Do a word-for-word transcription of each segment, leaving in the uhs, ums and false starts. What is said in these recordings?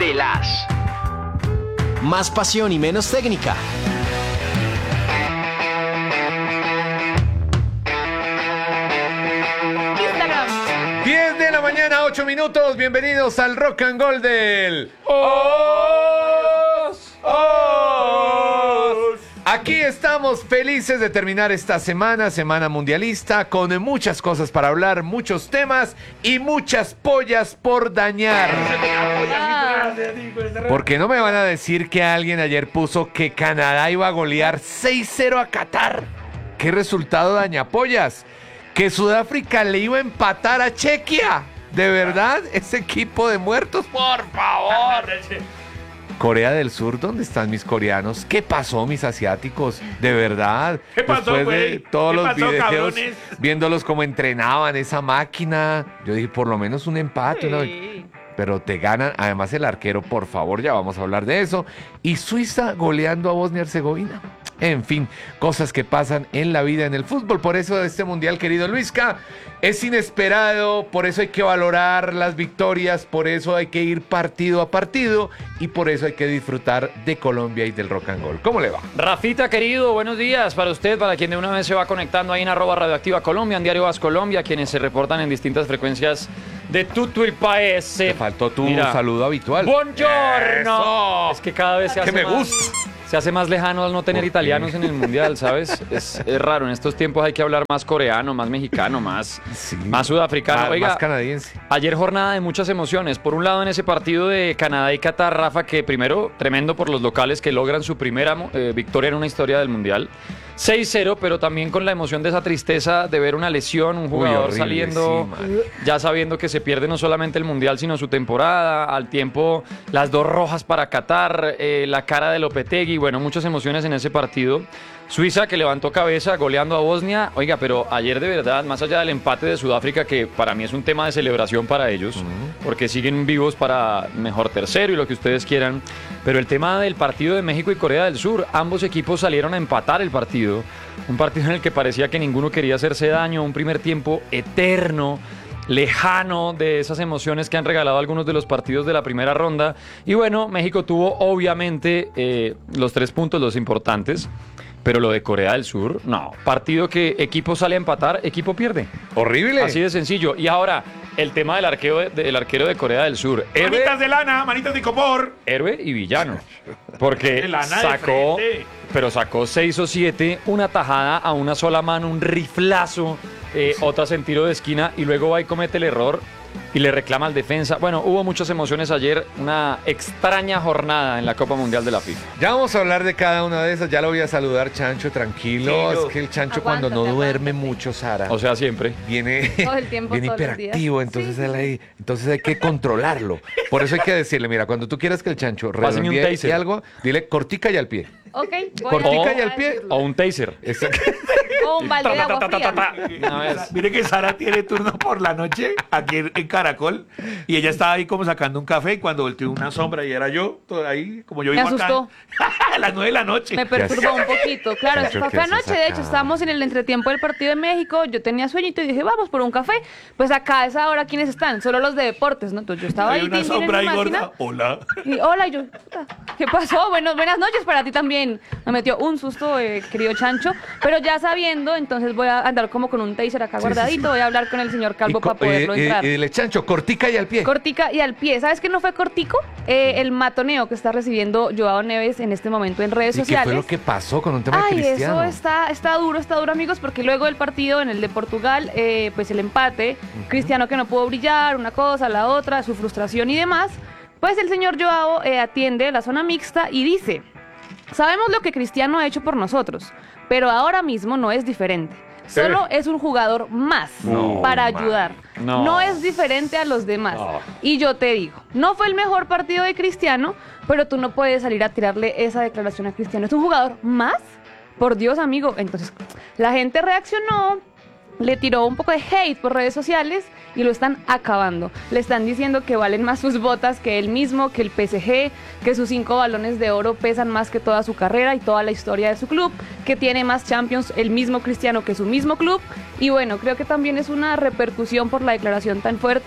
de las. Más pasión y menos técnica. diez de la mañana, ocho minutos. Bienvenidos al Rock and Gold del Os, Os. Aquí estamos felices de terminar esta semana, semana mundialista, con muchas cosas para hablar, muchos temas y muchas pollas por dañar. Porque no me van a decir que alguien ayer puso que Canadá iba a golear seis cero a Qatar. ¿Qué resultado daña pollas? Que Sudáfrica le iba a empatar a Chequia. ¿De verdad? Ese equipo de muertos, por favor. Corea del Sur, ¿dónde están mis coreanos? ¿Qué pasó, mis asiáticos? ¿De verdad? ¿Qué pasó, Después güey? de todos ¿Qué los pasó, videos, cabrones? viéndolos cómo entrenaban esa máquina. Yo dije, por lo menos un empate, ¿no? Pero te ganan, además el arquero, por favor, ya vamos a hablar de eso. Y Suiza goleando a Bosnia y Herzegovina. En fin, cosas que pasan en la vida, en el fútbol. Por eso este mundial, querido Luisca, es inesperado. Por eso hay que valorar las victorias. Por eso hay que ir partido a partido. Y por eso hay que disfrutar de Colombia y del rock and roll. ¿Cómo le va? Rafita, querido, buenos días para usted, para quien de una vez se va conectando ahí en arroba radioactiva Colombia, en Diario Vas Colombia, quienes se reportan en distintas frecuencias de tutto el país. Te faltó tu Mira, saludo habitual. ¡Buongiorno! Eso. Es que cada vez se hace Que me más, gusta. se hace más lejano al no tener italianos en el mundial, ¿sabes? Es, es raro, en estos tiempos hay que hablar más coreano, más mexicano, más, Sí. más sudafricano. Ah, Oiga, más canadiense. ayer jornada de muchas emociones. Por un lado, en ese partido de Canadá y Qatar, Rafa, que primero, tremendo por los locales que logran su primera eh, victoria en una historia del Mundial. seis cero, pero también con la emoción de esa tristeza de ver una lesión, un jugador horrible, saliendo, sí, man. ya sabiendo que se pierde no solamente el Mundial, sino su temporada. Al tiempo, las dos rojas para Qatar, eh, la cara de Lopetegui, bueno, muchas emociones en ese partido. Suiza que levantó cabeza goleando a Bosnia. Oiga, pero ayer de verdad, más allá del empate de Sudáfrica, que para mí es un tema de celebración para ellos, uh-huh. porque siguen vivos para mejor tercero y lo que ustedes quieran, pero el tema del partido de México y Corea del Sur, ambos equipos salieron a empatar el partido, un partido en el que parecía que ninguno quería hacerse daño, un primer tiempo eterno, lejano de esas emociones que han regalado algunos de los partidos de la primera ronda. Y bueno, México tuvo obviamente eh, los tres puntos, los importantes. Pero lo de Corea del Sur, no. Partido que equipo sale a empatar, equipo pierde. Horrible. Así de sencillo. Y ahora, el tema del arquero de, del arquero de Corea del Sur. Héroe, Manitas de lana, manitas de copor. héroe y villano. Porque De lana de sacó, frente. pero sacó seis o siete, una tajada a una sola mano, un riflazo, eh, otras en tiro de esquina, y luego va y comete el error y le reclama al defensa. Bueno, hubo muchas emociones ayer, una extraña jornada en la Copa Mundial de la FIFA. Ya vamos a hablar de cada una de esas. Ya lo voy a saludar, Chancho, tranquilo. Tranquilo. Es que el Chancho Aguántate, cuando no duerme aguántate. mucho, Sara, O sea, siempre. viene, Todo el tiempo, viene todos los hiperactivo. días. Entonces, Sí, él sí. ahí- entonces hay que controlarlo. Por eso hay que decirle, mira, cuando tú quieras que el Chancho Pásenme un redondee taser. y algo, dile cortica y al pie. Ok, voy Cortica a- y al pie. decirlo. O un taser. Eso- O un balde de agua fría. Una vez. Mire que Sara tiene turno por la noche aquí en en Caracol y ella estaba ahí como sacando un café y cuando volteó una sombra y era yo, todo ahí, como yo Me vivo asustó. acá, a las nueve de la noche. Me perturbó un poquito. Claro, Chacho, fue ¿qué fue haces anoche, de acá? hecho, estábamos en el entretiempo del partido de México, yo tenía sueñito y dije, vamos por un café. Pues acá a esa hora, ¿quiénes están? Solo los de deportes, ¿no? Entonces yo estaba Hay ahí, una tin, tin, en sombra ahí mi máquina. gorda. Hola. Y hola, y yo, puta, ¿qué pasó? Bueno, buenas noches para ti también. Me metió un susto, eh, querido Chancho, pero ya sabiendo, entonces voy a andar como con un taser acá guardadito, voy a hablar con el señor Calvo y, co- para poderlo y- y- entrar. y dile, Chancho, cortica y al pie. Cortica y al pie. ¿Sabes qué no fue cortico? Eh, el matoneo que está recibiendo Joao Neves en este momento en redes ¿Y qué sociales. fue lo que pasó con un tema Ay, de Cristiano? eso está, está duro, está duro, amigos, porque luego del partido en el de Portugal, eh, pues el empate, Cristiano que no pudo brillar, una cosa, la otra, su frustración y demás, pues el señor Joao eh, atiende la zona mixta y dice, sabemos lo que Cristiano ha hecho por nosotros, pero ahora mismo no es diferente. Solo es un jugador más No, para man. ayudar. No. No es diferente a los demás. No. Y yo te digo, no fue el mejor partido de Cristiano, pero tú no puedes salir a tirarle esa declaración a Cristiano. ¿Es un jugador más? Por Dios, amigo. Entonces, la gente reaccionó, le tiró un poco de hate por redes sociales y lo están acabando. Le están diciendo que valen más sus botas que él mismo, que el P S G, que sus cinco balones de oro pesan más que toda su carrera y toda la historia de su club, que tiene más Champions el mismo Cristiano que su mismo club. Y bueno, creo que también es una repercusión por la declaración tan fuerte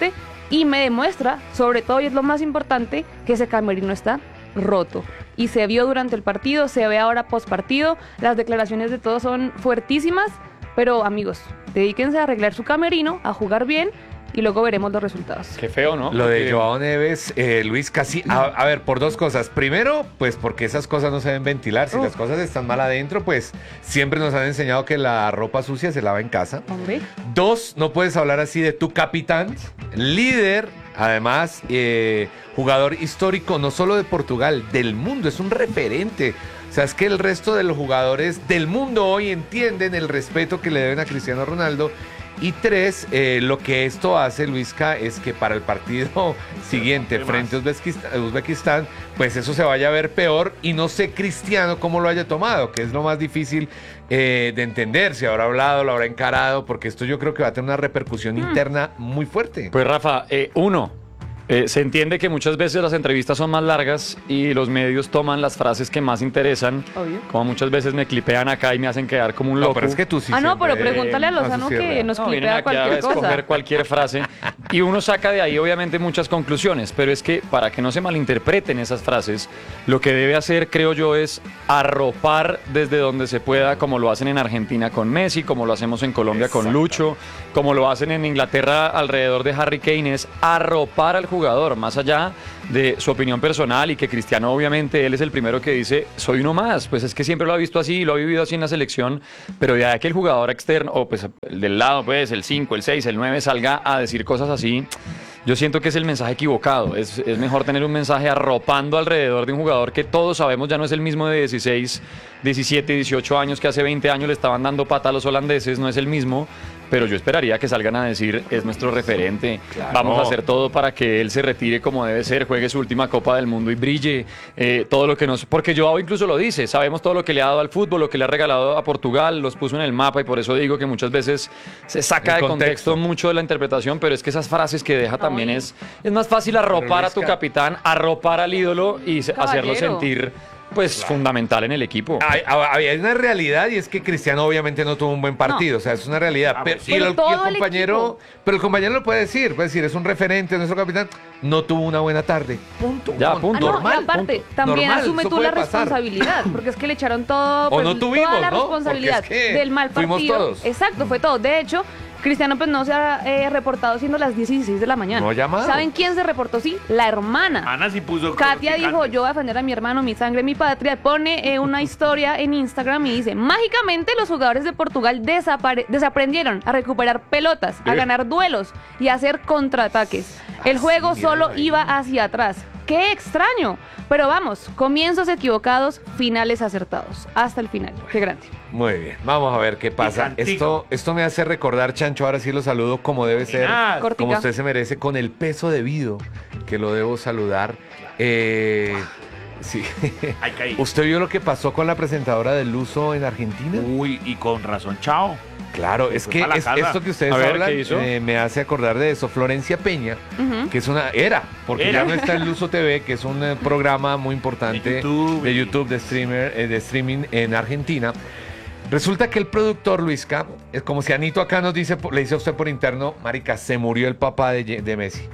y me demuestra, sobre todo, y es lo más importante, que ese camerino está roto. Y se vio durante el partido, se ve ahora post partido, las declaraciones de todos son fuertísimas, pero amigos, dedíquense a arreglar su camerino, a jugar bien, y luego veremos los resultados. Qué feo, ¿no? Lo de Porque- Joao Neves, eh, Luis, casi. A, a ver, por dos cosas. Primero, pues porque esas cosas no se deben ventilar. Si Uf. las cosas están mal adentro, pues siempre nos han enseñado que la ropa sucia se lava en casa. Hombre, Dos, no puedes hablar así de tu capitán, líder, además, eh, jugador histórico, no solo de Portugal, del mundo, es un referente. O sea, es que el resto de los jugadores del mundo hoy entienden el respeto que le deben a Cristiano Ronaldo. Y tres, eh, lo que esto hace, Luisca, es que para el partido siguiente ¿Qué frente a más? Uzbekistán, Uzbekistán, pues eso se vaya a ver peor y no sé Cristiano cómo lo haya tomado, que es lo más difícil eh, de entender, si habrá hablado, lo habrá encarado, porque esto yo creo que va a tener una repercusión interna muy fuerte. Pues Rafa, eh, uno, eh, se entiende que muchas veces las entrevistas son más largas y los medios toman las frases que más interesan, obvio. como muchas veces me clipean acá y me hacen quedar como un loco. No, pero es que tú sí Ah, no, siempre- pero pregúntale a No, eso Lozano sí es que real. nos No, vienen clipea aquí a cualquier escoger cosa. cualquier frase y uno saca de ahí obviamente muchas conclusiones, pero es que para que no se malinterpreten esas frases, lo que debe hacer, creo yo, es arropar desde donde se pueda, como lo hacen en Argentina con Messi, como lo hacemos en Colombia con Lucho, como lo hacen en Inglaterra alrededor de Harry Kane, es arropar al jugador, más allá de su opinión personal y que Cristiano obviamente él es el primero que dice soy uno más, pues es que siempre lo ha visto así, lo ha vivido así en la selección, pero ya que el jugador externo o pues el del lado pues el cinco, el seis, el nueve salga a decir cosas así, yo siento que es el mensaje equivocado, es, es mejor tener un mensaje arropando alrededor de un jugador que todos sabemos ya no es el mismo de dieciséis, diecisiete, dieciocho años que hace veinte años le estaban dando pata a los holandeses, no es el mismo, pero yo esperaría que salgan a decir es nuestro referente, vamos a hacer todo para que él se retire como debe ser, juegue su última Copa del Mundo y brille, eh, todo lo que nos... Porque Joao incluso lo dice, sabemos todo lo que le ha dado al fútbol, lo que le ha regalado a Portugal, los puso en el mapa y por eso digo que muchas veces se saca El de contexto. contexto mucho de la interpretación, pero es que esas frases que deja también Ay. es... Es más fácil arropar a tu Luisca- capitán, arropar al ídolo y se- hacerlo Caballero. sentir pues fundamental en el equipo. Hay, hay una realidad y es que Cristiano obviamente no tuvo un buen partido, o sea, es una realidad. Ah, pero, pues sí. y, el, Pero y todo el el compañero, equipo. pero el compañero lo puede decir, puede decir, es un referente, nuestro capitán, no tuvo una buena tarde. Punto. Ya, No, punto. Ah, no, normal, y aparte, punto. también Normal, asume eso tú puede la pasar. responsabilidad, porque es que le echaron todo, O pues, no tuvimos, toda la ¿no? responsabilidad Porque es que del mal fuimos partido. todos. Exacto, fue todo. De hecho, Cristiano pues no se ha eh, reportado siendo las diez y dieciséis de la mañana. No ha llamado. ¿Saben quién se reportó? Sí, la hermana. Ana sí puso Katia cosas dijo, picantes. yo voy a defender a mi hermano, mi sangre, mi patria. Pone eh, una historia en Instagram y dice, mágicamente los jugadores de Portugal desapare- desaprendieron a recuperar pelotas, a Eh. ganar duelos y a hacer contraataques. El Ah, juego sí, solo míralo ahí. iba hacia atrás. ¡Qué extraño! Pero vamos, comienzos equivocados, finales acertados. Hasta el final. ¡Qué grande! Muy bien, vamos a ver qué pasa. Picantico. Esto, esto me hace recordar, Chancho, ahora sí lo saludo como debe ser, Mira, Cortica. como usted se merece, con el peso debido que lo debo saludar. Eh, sí. Ay, caí. ¿Usted vio lo que pasó con la presentadora del Luso en Argentina? Uy, y con razón, chao. Claro, es fue que pa' la es- casa. esto que ustedes A ver, hablan ¿qué hizo? eh, me hace acordar de eso. Florencia Peña, Ujú. que es una... Era, porque Era. ya no está en Luso T V, que es un eh, programa muy importante De YouTube, de y- YouTube, de, streamer, eh, de streaming en Argentina. Resulta que el productor, Luisca, es como si Anito acá nos dice, le dice a usted por interno, marica, se murió el papá de, Ye- de Messi.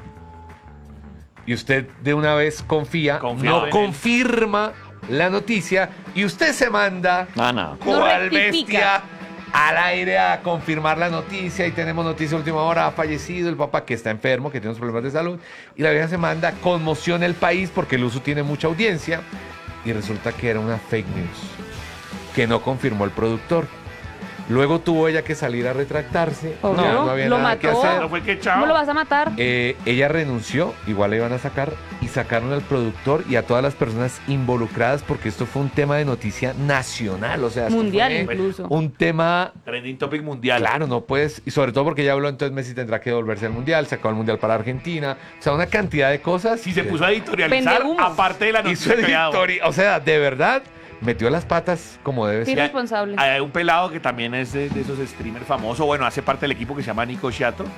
Y usted de una vez confía, Confiaba no en él. confirma la noticia y usted se manda Ah, no. cual rectifica. bestia al aire a confirmar la noticia y tenemos noticia de última hora, ha fallecido el papá que está enfermo, que tiene unos problemas de salud y la vieja se manda, conmoción el país porque el uso tiene mucha audiencia y resulta que era una fake news que no confirmó el productor. Luego tuvo ella que salir a retractarse. Obvio, ya no había lo nada que mató. hacer. No fue que chao. ¿Cómo lo vas a matar? Eh, ella renunció, igual la iban a sacar y sacaron al productor y a todas las personas involucradas porque esto fue un tema de noticia nacional, o sea, esto Mundial fue incluso. un tema, Trending topic mundial. claro, no puedes, y sobre todo porque ya habló, entonces Messi tendrá que volverse al mundial, sacó el mundial para Argentina, o sea, una cantidad de cosas. Si se puso a editorializar, Vende humo. aparte de la hizo noticia que había dado. editori- o sea, de verdad, metió las patas como debe Sí, ser. Ya- responsable. Hay un pelado que también es de, de esos streamers famosos, bueno, hace parte del equipo que se llama Nico Chiato.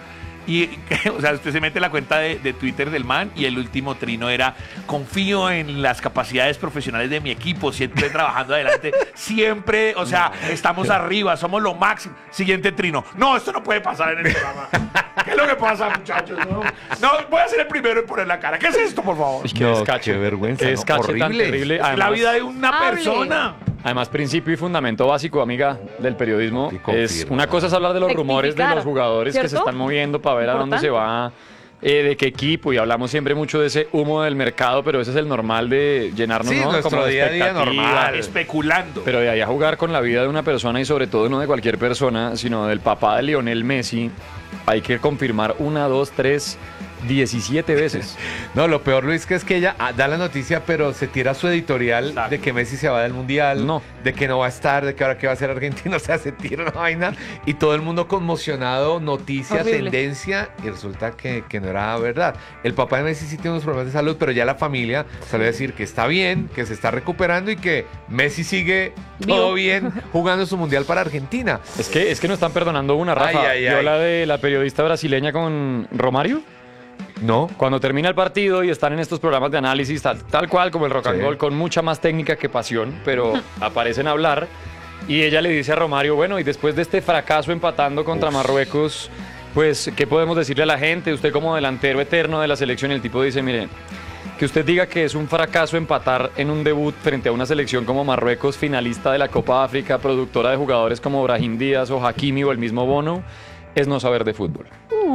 Y, o sea, usted se mete en la cuenta de, de Twitter del man y el último trino era: confío en las capacidades profesionales de mi equipo, siempre trabajando adelante, siempre, o sea, estamos arriba, somos lo máximo. Siguiente trino: no, esto no puede pasar en el programa. ¿Qué es lo que pasa, muchachos? No, no, voy a ser el primero en poner la cara. ¿Qué es esto, por favor? Qué No, descache. qué vergüenza, Qué ¿no? descache tan Horrible. terrible. Es la Además- vida de una Hable. persona. Además, principio y fundamento básico, amiga, del periodismo, Sí, confirmo. es una cosa es hablar de los rumores de Rectificar, los jugadores que se ¿cierto? están moviendo para ver a dónde se va, eh, de qué equipo, y hablamos siempre mucho de ese humo del mercado, pero ese es el normal de llenarnos, Sí, ¿no? nuestro Como de día a día expectativa. normal. Especulando. Pero de ahí a jugar con la vida de una persona, y sobre todo no de cualquier persona, sino del papá de Lionel Messi, hay que confirmar una, dos, tres, diecisiete veces. No, lo peor, Luis, que es que ella ah, da la noticia, pero se tira su editorial Exacto. de que Messi se va del Mundial, No. de que no va a estar, de que ahora que va a ser Argentina, o sea, se tira una vaina y todo el mundo conmocionado, noticia, Horrible. tendencia, y resulta que, que no era verdad. El papá de Messi sí tiene unos problemas de salud, pero ya la familia salió a decir que está bien, que se está recuperando y que Messi sigue Vivo. todo bien jugando su Mundial para Argentina. Es que, es que no están perdonando una, Rafa. Ay, ay, Yo ay. la de la periodista brasileña con Romario. ¿No? Cuando termina el partido y están en estos programas de análisis, tal, tal cual como el Rock and Sí. Roll, con mucha más técnica que pasión, pero aparecen a hablar. Y ella le dice a Romario, bueno, y después de este fracaso empatando contra Uf. Marruecos, pues, ¿qué podemos decirle a la gente? Usted como delantero eterno de la selección, y el tipo dice, mire, que usted diga que es un fracaso empatar en un debut frente a una selección como Marruecos, finalista de la Copa África, productora de jugadores como Brahim Díaz o Hakimi o el mismo Bono, es no saber de fútbol.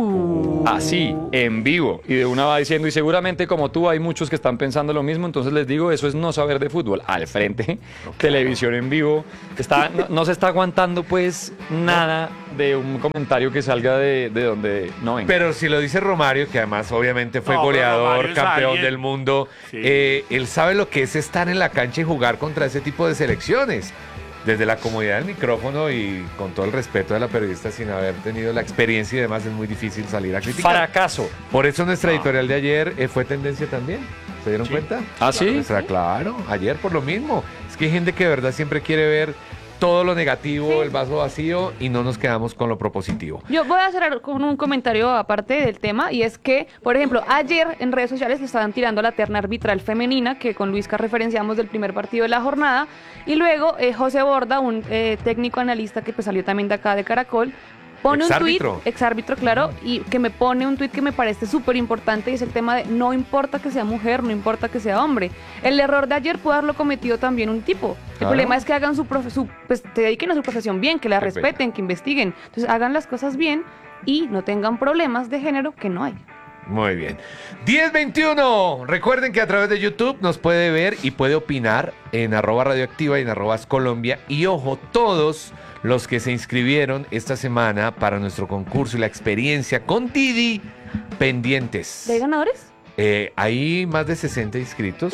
Así, en vivo. Y de una va diciendo, y seguramente como tú hay muchos que están pensando lo mismo, entonces les digo, eso es no saber de fútbol. Al frente, televisión en vivo. Está, no, no se está aguantando pues nada de un comentario que salga de, de donde no venga. Pero si lo dice Romario, que además obviamente fue No, pero goleador, Romario es campeón alguien. del mundo, Sí. eh, él sabe lo que es estar en la cancha y jugar contra ese tipo de selecciones. Desde la comodidad del micrófono y con todo el respeto de la periodista, sin haber tenido la experiencia y demás, es muy difícil salir a criticar. Fracaso. Por eso nuestra editorial de ayer eh, fue tendencia también. ¿Se dieron Sí. cuenta? ¿Ah, sí? Nuestra, claro, ayer por lo mismo. Es que hay gente que de verdad siempre quiere ver todo lo negativo, Sí. el vaso vacío, y no nos quedamos con lo propositivo. Yo voy a hacer con un comentario aparte del tema, y es que, por ejemplo, ayer en redes sociales le estaban tirando a la terna arbitral femenina, que con Luisca referenciamos del primer partido de la jornada, y luego eh, José Borda, un eh, técnico analista que pues salió también de acá de Caracol, pone un tuit, Exárbitro. exárbitro, claro, y que me pone un tuit que me parece súper importante, y es el tema de no importa que sea mujer, no importa que sea hombre. El error de ayer pudo haberlo cometido también un tipo. El Claro. problema es que hagan su, profe- su pues te dediquen a su profesión bien, que la Qué respeten, que investiguen. Entonces hagan las cosas bien y no tengan problemas de género que no hay. Muy bien. diez veintiuno. Recuerden que a través de YouTube nos puede ver y puede opinar en arroba radioactiva y en arroba Colombia. Y ojo, todos los que se inscribieron esta semana para nuestro concurso y la experiencia con Didi, pendientes. ¿De ganadores? Eh, hay más de sesenta inscritos.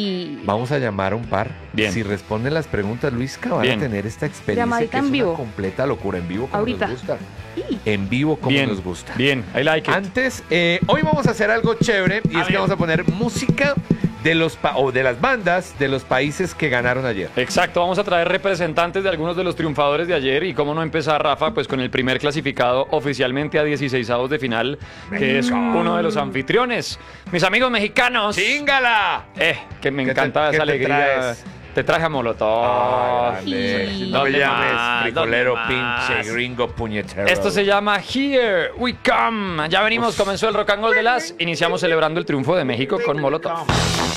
Y Vamos a llamar a un par. Bien. Si responden las preguntas, Luisca, van Bien. a tener esta experiencia Llamadita que es en vivo. una completa locura. En vivo como Ahorita. nos gusta. y- En vivo como Bien, nos gusta. bien, I like it. Antes, eh, hoy vamos a hacer algo chévere y A es que ver. vamos a poner música de los pa- o de las bandas de los países que ganaron ayer. Exacto, vamos a traer representantes de algunos de los triunfadores de ayer, y cómo no empezar, Rafa, pues con el primer clasificado oficialmente a dieciseisavos de final, que es uno de los anfitriones. Mis amigos mexicanos. ¡Chingala! Eh, que me ¿Qué te- encanta qué esa te alegría. traes? Te traje a Molotov. Ay, grande. Sí. No me ¿Dónde llames más? fricolero, ¿Dónde más? pinche gringo puñetero. Esto se llama Here We Come. Ya venimos, comenzó el Rock and Roll de las. Iniciamos celebrando el triunfo de México con Molotov.